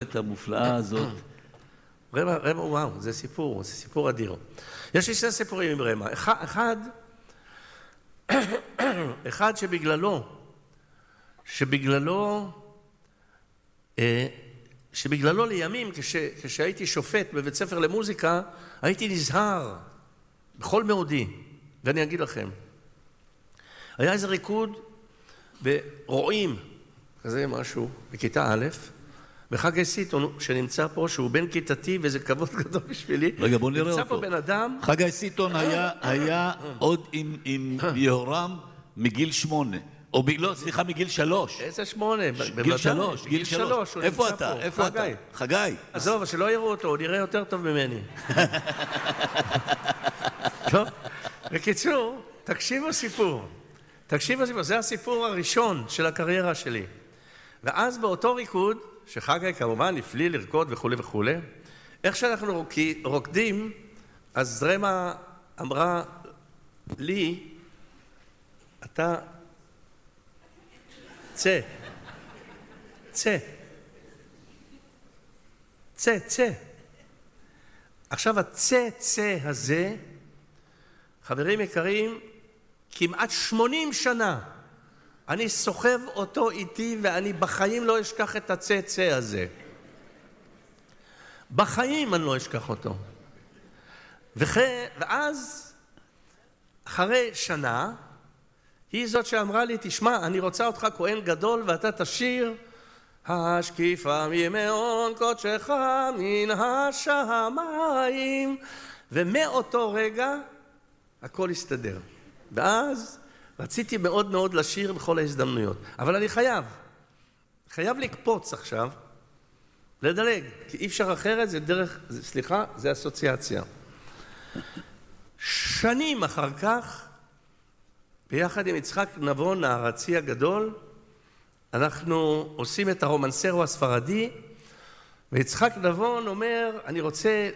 המערכת המופלאה הזאת. רמה, וואו, זה סיפור אדיר. יש לי שני סיפורים עם רמה. אחד שבגללו לימים, כשהייתי שופט בבית ספר למוזיקה, הייתי נזהר בכל מאודי. ואני אגיד לכם, היה איזה ריקוד ברועים, כזה משהו, בכיתה א', בחגי סיטון שנמצא פה, שהוא בן כיתתי, וזה כבוד גדול בשבילי. רגע, בוא נראה אותו. נמצא פה בן אדם. חגי סיטון היה עוד עם יהורם מגיל 8. או לא, סליחה, מגיל 3. איזה 8? גיל 3, גיל 3. איפה אתה? חגי. עזוב, שלא יראו אותו, הוא נראה יותר טוב ממני. טוב, בקיצור, תקשיבו סיפור, זה הסיפור הראשון של הקריירה שלי. ואז באותו ריקוד, שחגי כמובן הפליא לרקוד וכו' וכו', איך שאנחנו רוקדים, אז רמה אמרה לי, אתה צא. עכשיו הצא הזה, חברים יקרים, כמעט 80 שנה, אני סוחב אותו איתי, ואני בחיים לא אשכח את הצא הזה. בחיים אני לא אשכח אותו. ואז, אחרי שנה, היא זאת שאמרה לי, תשמע, אני רוצה אותך כהן גדול, ואתה תשיר, השקיפה ממעון קודשך מן השמיים. ומאותו רגע, הכל הסתדר. ואז רציתי מאוד מאוד לשיר בכל ההזדמנויות. אבל אני חייב לקפוץ עכשיו, לדלג, כי אי אפשר אחרת, זה דרך, זה אסוציאציה. שנים אחר כך, ביחד עם יצחק נבון, הערצי הגדול, אנחנו עושים את הרומנסרו הספרדי, ויצחק נבון אומר, אני רוצה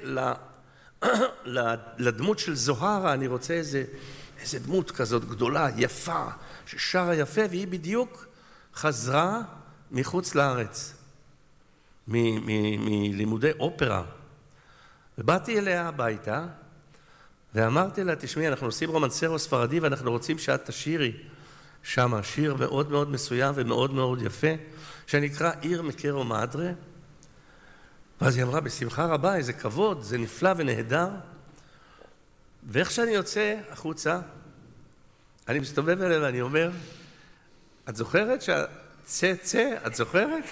לדמות של זוהרה, אני רוצה איזה דמות כזאת גדולה, יפה, ששרה יפה, והיא בדיוק חזרה מחוץ לארץ, מלימודי אופרה. ובאתי אליה הביתה, ואמרתי לה, תשמעי, אנחנו עושים רומנסרו ספרדי, ואנחנו רוצים שאת תשירי שם, שיר מאוד מאוד מסוים ומאוד מאוד יפה, שנקרא עיר מקרו מאדרה. ואז היא אמרה, בשמחה רבה, איזה כבוד, זה נפלא ונהדר. ואיך שאני יוצא החוצה, אני מסתובב אליה ואני אומר, את זוכרת שהצא, את זוכרת?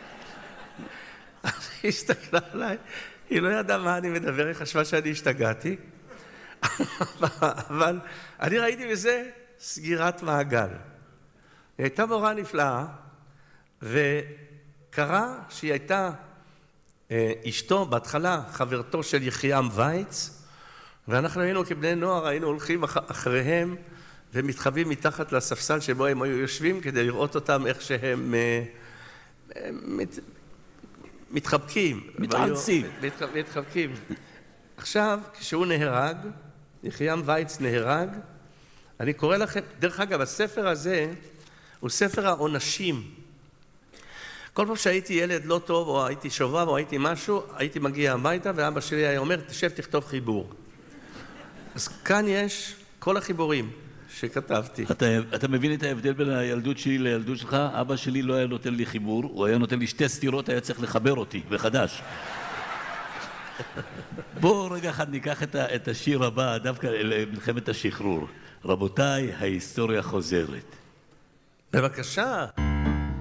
אז היא הסתכלה עליי, היא לא ידעה מה אני מדבר, היא חשבה שאני השתגעתי, אבל אני ראיתי בזה סגירת מעגל. היא הייתה מורה נפלאה, וקרה שהיא הייתה אשתו, בהתחלה חברתו של יחיעם וייץ, ואנחנו היינו כבני נוער, היינו הולכים אחריהם, ומתחבאים מתחת לספסל שבו הם היו יושבים, כדי לראות אותם איך שהם מתחבקים. מתחבקים. עכשיו, כשהוא נהרג, יחיעם וייץ נהרג, אני קורא לכם, דרך אגב, הספר הזה הוא ספר העונשים. כל פעם שהייתי ילד לא טוב, או הייתי שובב, או הייתי משהו, הייתי מגיע הביתה, ואבא שלי היה אומר, תשב, תכתוב חיבור. אז כאן יש כל החיבורים שכתבתי. אתה מבין את ההבדל בין הילדות שלי לילדות שלך? אבא שלי לא היה נותן לי חיבור, הוא היה נותן לי 2 סתירות, היה צריך לחבר אותי, מחדש. בואו רגע אחד ניקח את השיר הבא, דווקא למלחמת השחרור. רבותיי, ההיסטוריה חוזרת. בבקשה.